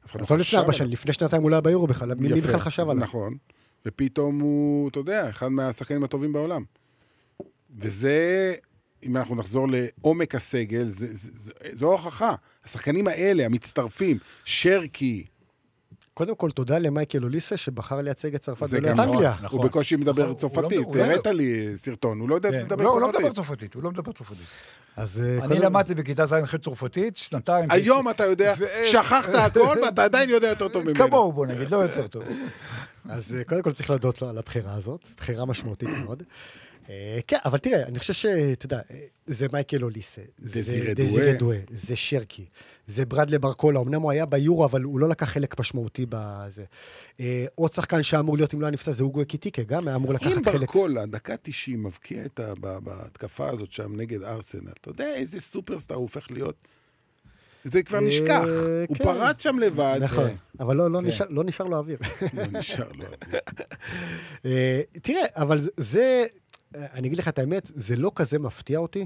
אז לא לפני 4 שנים, לפני שנתיים אולי ביורו בכלל, מי בכלל חשב עליו? נכון, ופתאום הוא, אתה יודע, אחד מהשחקנים הטובים בעולם. וזה, אם אנחנו נחזור לעומק הסגל, זו הוכחה. השחקנים האלה, המצטרפים, שרקי. קודם כל, תודה למייקל אוליסה, שבחר לייצג את צרפת ולא את אנגליה. הוא בקושי מדבר צרפתית, תראית לי סרטון, הוא לא יודע לדבר צרפתית. הוא לא מדבר צרפתית. אני למדתי בכיתה ז' ח' צרפתית, שנתיים. היום אתה יודע, שכחת הכל, ואתה עדיין יודע יותר טוב ממנו. כמוהו, בוא נגיד, לא יותר טוב. אז קודם כל צריך להודות לו על הבחירה הזאת, בחירה משמעותית מאוד. כן, אבל תראה, אני חושב שאתה יודע, זה מייקל אוליסה, זה דזירה דואה, זה שרקי, זה ברדלי ברקולה, אמנם הוא היה ביורו, אבל הוא לא לקח חלק משמעותי בזה. עוד שחקן שאמור להיות, אם לא נפצע, זה אוגו אקיטיקה, גם היה אמור לקחת חלק. אם ברקולה, דקה 90, מבקיע בהתקפה הזאת שם נגד ארסנל, אתה יודע איזה סופרסטאר הוא הופך להיות? זה כבר נשכח, הוא פרט שם לבד. נכון, אבל לא נשאר לו אוויר. לא נשאר לו אוויר. תראה, אבל זה... אני אגיד לך את האמת, זה לא כזה מפתיע אותי,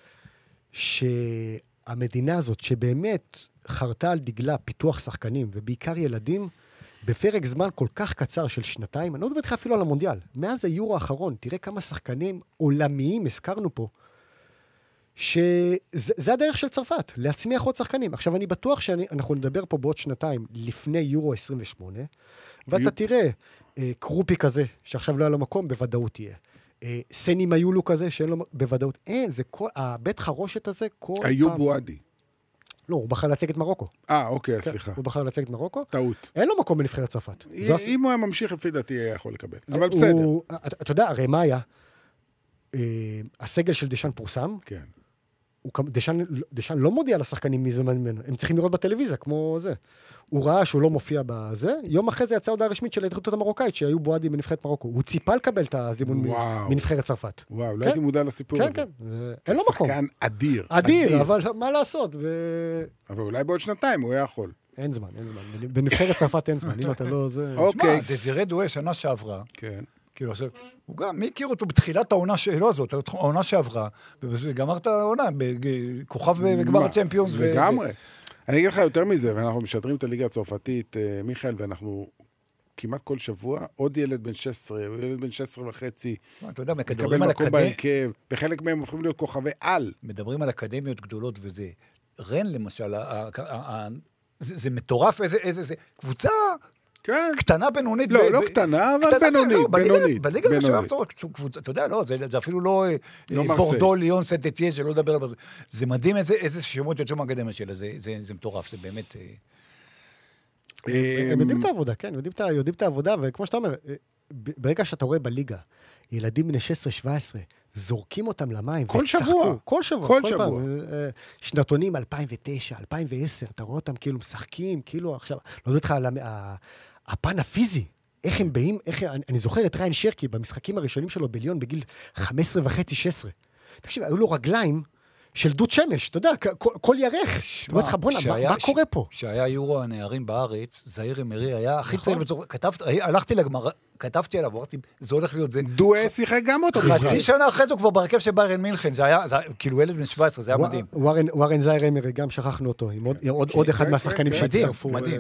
שהמדינה הזאת, שבאמת חרתה על דגלה פיתוח שחקנים, ובעיקר ילדים, בפרק זמן כל כך קצר של שנתיים, אני לא מדבר איתך אפילו על המונדיאל, מאז היורו האחרון, תראה כמה שחקנים עולמיים הזכרנו פה, שזה הדרך של צרפת, להצמיח עוד שחקנים. עכשיו, אני בטוח שאנחנו נדבר פה בעוד שנתיים, לפני יורו 28, ואתה תראה, קרופי כזה, שעכשיו לא היה לו מקום, בוודאות תהיה. סני מיולו כזה, שאין לו בוודאות. זה כל, הבית חרושת הזה, כל פעם... איוב בועדי. לא, הוא בחר לצג את מרוקו. אוקיי, סליחה. הוא בחר לצג את מרוקו. טעות. אין לו מקום בנבחרת צרפת. אם הוא היה ממשיך, לפי דעתי היה יכול לקבל. אבל בסדר. אתה יודע, הרי מה היה? הסגל של דשן פורסם. כן. דשן לא מודיע לשחקנים מי זמן ממנו. הם צריכים לראות בטלוויזיה, כמו זה. הוא ראה שהוא לא מופיע בזה. יום אחרי זה יצאה הודעה רשמית של ההתאחדות המרוקאית, שהיו בועדי בנבחרת מרוקו. הוא ציפה לקבל את הזימון מנבחרת צרפת. וואו, לא הייתי מודע לסיפור הזה. כן, כן. אין לו מקום. שחקן אדיר. אדיר, אבל מה לעשות? אבל אולי בעוד שנתיים הוא היה יכול. אין זמן. בנבחרת צרפת אין זמן. אם אתה לא זה... אוקיי. דזירה דואה שנה שעברה. כן. כאילו, עכשיו, הוא גם, מי הכיר אותו בתחילת העונה שלו הזאת, העונה שעברה, וגמר את העונה, כוכב בגמר הצ'מפיונס. לגמרי. אני אגיד לך יותר מזה, ואנחנו משדרים את הליגה הצרפתית, מיכאל, ואנחנו כמעט כל שבוע, עוד ילד בן 16, ילד בן 16 וחצי, אתה יודע, מקבל מקום בהרכב, וחלק מהם הופכים להיות כוכבי על. מדברים על אקדמיות גדולות וזה. רן, למשל, זה מטורף, איזה קבוצה... קטנה בינונית. לא קטנה, אבל בינונית. בליגה הזאת, אתה יודע, זה אפילו לא בורדו, ליון, סנט-אתיין, שלא לדבר על זה. זה מדהים איזה שמות יוצאים מהאקדמיה שלה, זה מטורף, זה באמת... הם יודעים את העבודה, כן, יודעים את העבודה, וכמו שאתה אומר, ברגע שאתה רואה בליגה, ילדים בני 16-17, זורקים אותם למים. כל שבוע. כל שבוע. שנתונים 2009, 2010, אתה רואה אותם כאילו משחקים, כאילו עכשיו, לא יודע לך על הפן הפיזי, איך הם באים, אני זוכר את ריין שרקי במשחקים הראשונים שלו בליון בגיל 15 וחצי, 16. תקשיב, היו לו רגליים של דוד שמש, אתה יודע, כל ירך. אתה אומר לך, בונה, מה קורה פה? שהיה יורו הנערים בארץ, זהיר אמרי היה הכי צעיר בצורה, הלכתי לגמר, כתבתי עליו, אמרתי, זה הולך להיות זה. דואה שיחק גם אותו. חצי שנה אחרי זה הוא כבר ברכב של ביירן מינכן, זה היה, כאילו ילד בן 17, זה היה מדהים. וורן זהיר אמרי, גם שכחנו אותו, עם עוד אחד מהשחקנים שהצטרפו. מדהים.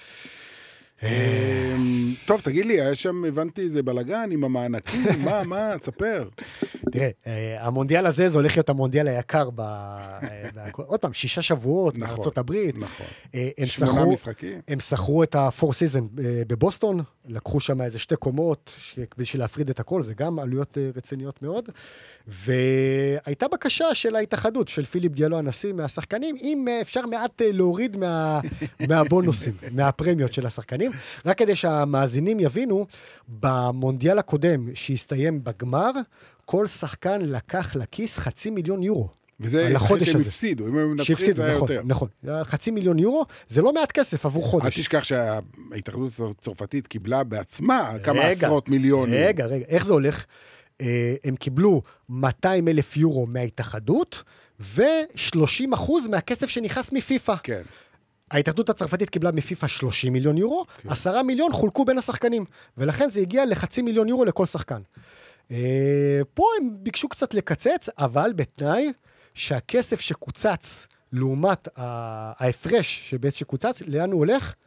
טוב, תגיד לי, היה שם, הבנתי, איזה בלגן עם המענקים, מה, תספר. תראה, המונדיאל הזה, זה הולך להיות המונדיאל היקר, עוד פעם, 6 שבועות, מארצות הברית. נכון. 8 משחקים. הם שכרו את ה-4 season בבוסטון, לקחו שם איזה 2 קומות, בשביל להפריד את הכל, זה גם עלויות רציניות מאוד, והייתה בקשה של ההתאחדות, של פיליפ דיאלו הנשיא, מהשחקנים, אם אפשר מעט להוריד מהבונוסים, מהפרמיות של השחקנים, רק כדי שהמאזינים יבינו, במונדיאל הקודם שהסתיים בגמר, כל שחקן לקח לכיס 500,000 יורו. וזה אחרי שהם הפסידו, אם הם מנצחים זה היה יותר. נכון, 500,000 יורו, זה לא מעט כסף עבור חודש. אל תשכח שההתאחדות הצרפתית קיבלה בעצמה כמה עשרות מיליונים. רגע, איך זה הולך? הם קיבלו 200,000 יורו מההתאחדות, ו30% מהכסף שנכנס מפיפה. כן. ההתאחדות הצרפתית קיבלה מפיפה 30 מיליון יורו, 10 מיליון חולקו בין השחקנים, ולכן זה הגיע ל500,000 יורו לכל שחקן. פה הם ביקשו קצת לקצץ, אבל בתנאי שהכסף שקוצץ לעומת ההפרש שבעצם שקוצץ, לאן הוא הולך?